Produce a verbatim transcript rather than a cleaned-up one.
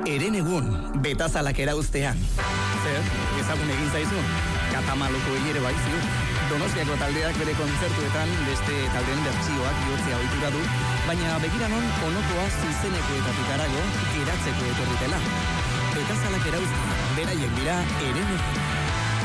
Herenegun, betazalak erauztean. Zer, ezagun egin zaizun, katamaloko ere bai ziur. Donostiako taldeak bere kontzertuetan beste taldeen bertsioak bihurtzea ohitura du, baina begiranon onokoa zuzenekoetatik harago geratzeko etorri dela. Betazalak erauztean, beraiek dira Herenegun.